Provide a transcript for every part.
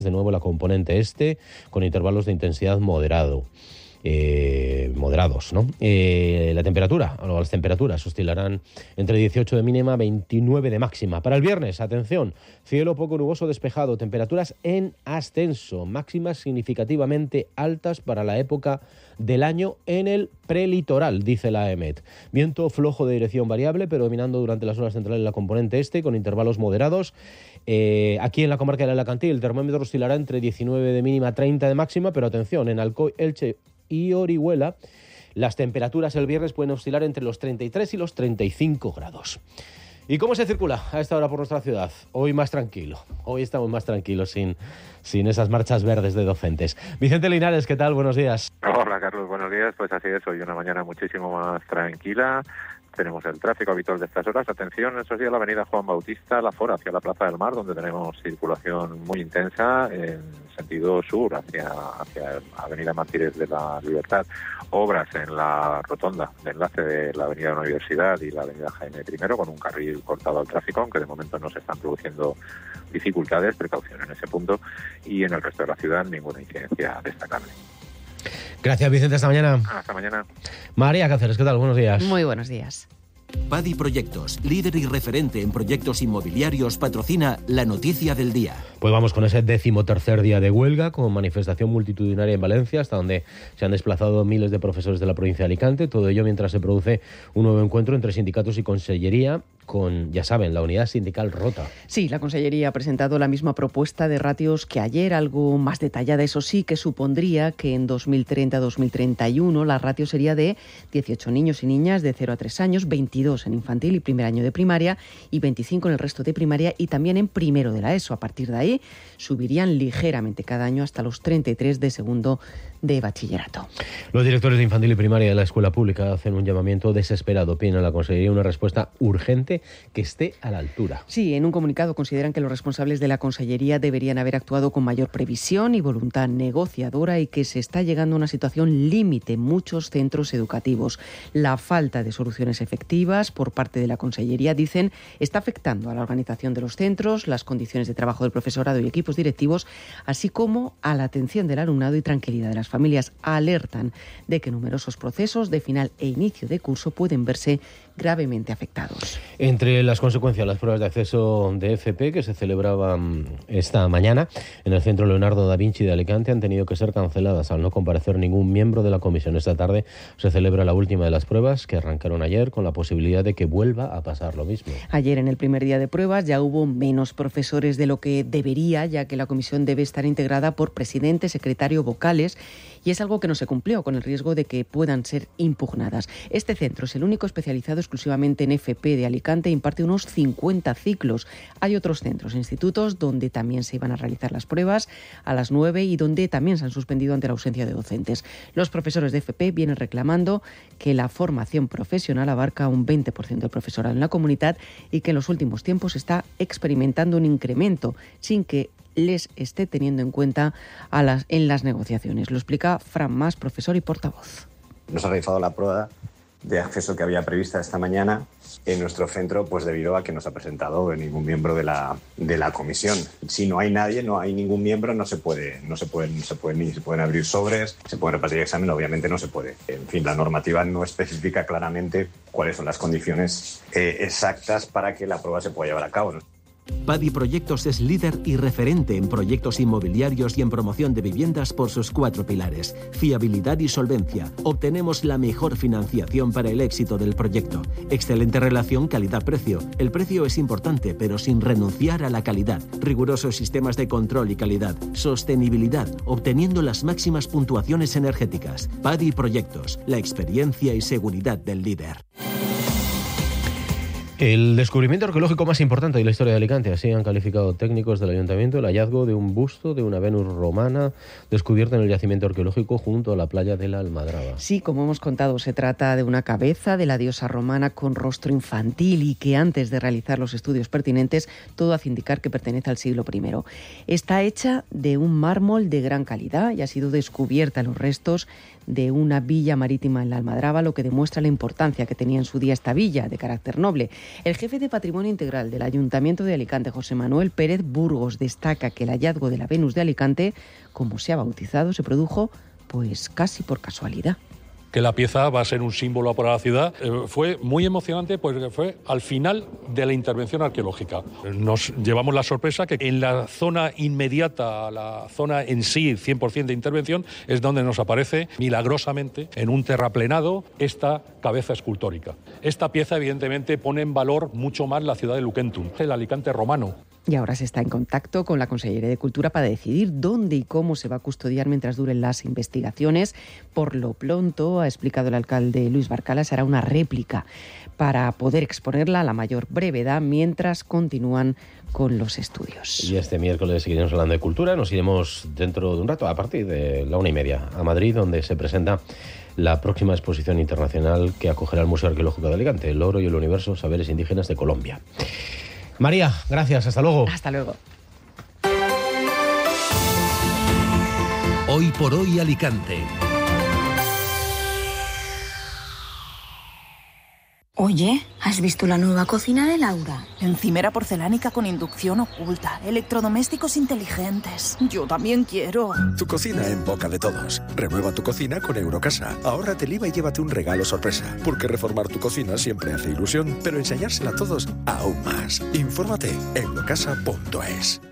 De nuevo la componente este, con intervalos de intensidad moderados, ¿no? Las temperaturas oscilarán entre 18 de mínima, 29 de máxima. Para el viernes, atención, cielo poco nuboso despejado, temperaturas en ascenso, máximas significativamente altas para la época del año en el prelitoral, dice la EMET. Viento flojo de dirección variable, predominando durante las horas centrales la componente este, con intervalos moderados. Aquí en la comarca del Alacantí el termómetro oscilará entre 19 de mínima, 30 de máxima, pero atención, en Alcoy, Elche y Orihuela las temperaturas el viernes pueden oscilar entre los 33 y los 35 grados. ¿Y cómo se circula a esta hora por nuestra ciudad? Hoy más tranquilo, hoy estamos más tranquilos sin esas marchas verdes de docentes. Vicente Linares, ¿qué tal? Buenos días. Hola Carlos, buenos días. Pues así es, hoy una mañana muchísimo más tranquila. Tenemos el tráfico habitual de estas horas. Atención, esos días la avenida Juan Bautista, la Fora, hacia la Plaza del Mar, donde tenemos circulación muy intensa en sentido sur, hacia avenida Mártires de la Libertad. Obras en la rotonda de enlace de la avenida Universidad y la avenida Jaime I, con un carril cortado al tráfico, aunque de momento no se están produciendo dificultades, precaución en ese punto. Y en el resto de la ciudad, ninguna incidencia destacable. Gracias, Vicente. Hasta mañana. Hasta mañana. María Cáceres, ¿qué tal? Buenos días. Muy buenos días. Padi Proyectos, líder y referente en proyectos inmobiliarios, patrocina la noticia del día. Pues vamos con ese 13º día de huelga, con manifestación multitudinaria en Valencia, hasta donde se han desplazado miles de profesores de la provincia de Alicante. Todo ello mientras se produce un nuevo encuentro entre sindicatos y consellería, con, ya saben, la unidad sindical rota. Sí, la Consellería ha presentado la misma propuesta de ratios que ayer, algo más detallada, eso sí, que supondría que en 2030-2031 la ratio sería de 18 niños y niñas de 0 a 3 años, 22 en infantil y primer año de primaria y 25 en el resto de primaria y también en primero de la ESO. A partir de ahí subirían ligeramente cada año hasta los 33 de segundo de bachillerato. Los directores de infantil y primaria de la escuela pública hacen un llamamiento desesperado. Piden a la Consellería una respuesta urgente que esté a la altura. Sí, en un comunicado consideran que los responsables de la Consellería deberían haber actuado con mayor previsión y voluntad negociadora y que se está llegando a una situación límite en muchos centros educativos. La falta de soluciones efectivas por parte de la Consellería, dicen, está afectando a la organización de los centros, las condiciones de trabajo del profesorado y equipos directivos, así como a la atención del alumnado y tranquilidad de las familias. Alertan de que numerosos procesos de final e inicio de curso pueden verse gravemente afectados. Entre las consecuencias, las pruebas de acceso de FP que se celebraban esta mañana en el Centro Leonardo da Vinci de Alicante han tenido que ser canceladas al no comparecer ningún miembro de la comisión. Esta tarde se celebra la última de las pruebas que arrancaron ayer, con la posibilidad de que vuelva a pasar lo mismo. Ayer, en el primer día de pruebas, ya hubo menos profesores de lo que debería, ya que la comisión debe estar integrada por presidente, secretario, vocales, y es algo que no se cumplió, con el riesgo de que puedan ser impugnadas. Este centro es el único especializado exclusivamente en FP de Alicante e imparte unos 50 ciclos. Hay otros centros e institutos donde también se iban a realizar las pruebas a las 9 y donde también se han suspendido ante la ausencia de docentes. Los profesores de FP vienen reclamando que la formación profesional abarca un 20% del profesorado en la comunidad y que en los últimos tiempos está experimentando un incremento sin que les esté teniendo en cuenta en las negociaciones. Lo explica Fran Mas, profesor y portavoz. No se ha realizado la prueba de acceso que había prevista esta mañana en nuestro centro, pues debido a que no se ha presentado ningún miembro de la comisión. Si no hay nadie, no hay ningún miembro, no se pueden abrir sobres, se pueden repartir examen, obviamente no se puede. En fin, la normativa no especifica claramente cuáles son las condiciones exactas para que la prueba se pueda llevar a cabo, ¿no? Padi Proyectos es líder y referente en proyectos inmobiliarios y en promoción de viviendas por sus 4 pilares: fiabilidad y solvencia. Obtenemos la mejor financiación para el éxito del proyecto. Excelente relación calidad-precio. El precio es importante, pero sin renunciar a la calidad. Rigurosos sistemas de control y calidad. Sostenibilidad, obteniendo las máximas puntuaciones energéticas. Padi Proyectos, la experiencia y seguridad del líder. El descubrimiento arqueológico más importante de la historia de Alicante, así han calificado técnicos del ayuntamiento, el hallazgo de un busto de una Venus romana descubierta en el yacimiento arqueológico junto a la playa de la Almadraba. Sí, como hemos contado, se trata de una cabeza de la diosa romana con rostro infantil y que antes de realizar los estudios pertinentes, todo hace indicar que pertenece al siglo I. Está hecha de un mármol de gran calidad y ha sido descubierta en los restos de una villa marítima en la Almadraba, lo que demuestra la importancia que tenía en su día esta villa de carácter noble. El jefe de Patrimonio Integral del Ayuntamiento de Alicante, José Manuel Pérez Burgos, destaca que el hallazgo de la Venus de Alicante, como se ha bautizado, se produjo pues casi por casualidad. Que la pieza va a ser un símbolo para la ciudad. Fue muy emocionante porque fue al final de la intervención arqueológica. Nos llevamos la sorpresa que en la zona inmediata a la zona en sí, 100% de intervención, es donde nos aparece milagrosamente en un terraplenado esta cabeza escultórica. Esta pieza evidentemente pone en valor mucho más la ciudad de Luquentum, el Alicante romano. Y ahora se está en contacto con la Consellería de Cultura para decidir dónde y cómo se va a custodiar mientras duren las investigaciones. Por lo pronto, ha explicado el alcalde Luis Barcala, será una réplica para poder exponerla a la mayor brevedad mientras continúan con los estudios. Y este miércoles seguiremos hablando de cultura. Nos iremos dentro de un rato, a partir de la 1:30, a Madrid, donde se presenta la próxima exposición internacional que acogerá el Museo Arqueológico de Alicante, El oro y el universo, saberes indígenas de Colombia. María, gracias, hasta luego. Hasta luego. Hoy por hoy Alicante. Oye, ¿has visto la nueva cocina de Laura? Encimera porcelánica con inducción oculta, electrodomésticos inteligentes. Yo también quiero. Tu cocina en boca de todos. Renueva tu cocina con Eurocasa. Ahórrate el IVA y llévate un regalo sorpresa. Porque reformar tu cocina siempre hace ilusión, pero ensayársela a todos aún más. Infórmate en eurocasa.es.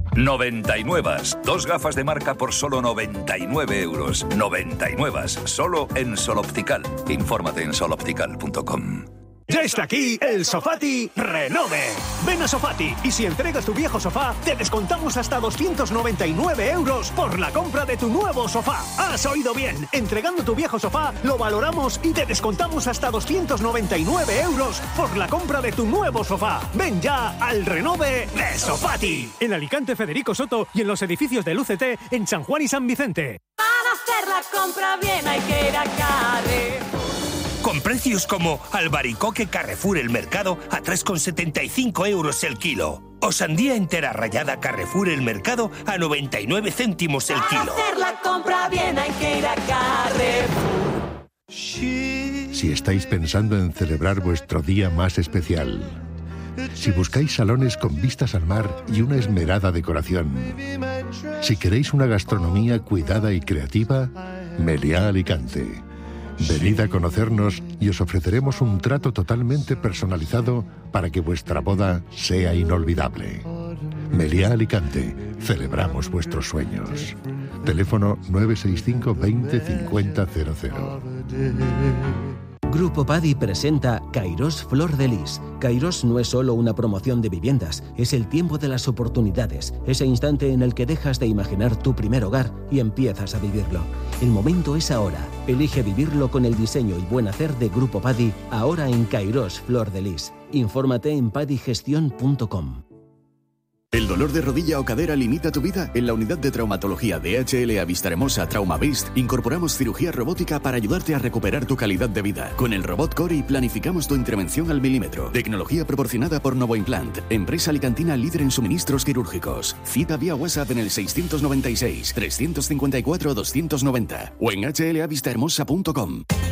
99. 2 gafas de marca por solo 99 euros. 99. Solo en Soloptical. Infórmate en soloptical.com. Ya está aquí el Sofati Renove. Ven a Sofati y si entregas tu viejo sofá, te descontamos hasta 299 euros por la compra de tu nuevo sofá. Has oído bien. Entregando tu viejo sofá, lo valoramos y te descontamos hasta 299 euros por la compra de tu nuevo sofá. Ven ya al Renove de Sofati. En Alicante, Federico Soto y en los edificios del UCT en San Juan y San Vicente. Para hacer la compra bien hay que ir a Carrefour. Con precios como albaricoque Carrefour El Mercado a 3,75 euros el kilo. O sandía entera rallada Carrefour El Mercado a 99 céntimos el kilo. Para hacer la compra bien hay que ir a Carrefour. Si estáis pensando en celebrar vuestro día más especial, si buscáis salones con vistas al mar y una esmerada decoración, si queréis una gastronomía cuidada y creativa, Meliá Alicante. Venid a conocernos y os ofreceremos un trato totalmente personalizado para que vuestra boda sea inolvidable. Meliá Alicante, celebramos vuestros sueños. Teléfono 965 20 50 00. Grupo Padi presenta Kairos Flor de Lis. Kairos no es solo una promoción de viviendas, es el tiempo de las oportunidades, ese instante en el que dejas de imaginar tu primer hogar y empiezas a vivirlo. El momento es ahora. Elige vivirlo con el diseño y buen hacer de Grupo Padi, ahora en Kairos Flor de Lis. Infórmate en padigestión.com. ¿El dolor de rodilla o cadera limita tu vida? En la unidad de traumatología de HLA Vistahermosa TraumaVist incorporamos cirugía robótica para ayudarte a recuperar tu calidad de vida. Con el robot Cori planificamos tu intervención al milímetro. Tecnología proporcionada por Novoimplant, empresa alicantina líder en suministros quirúrgicos. Cita vía WhatsApp en el 696 354 290 o en hlavistahermosa.com.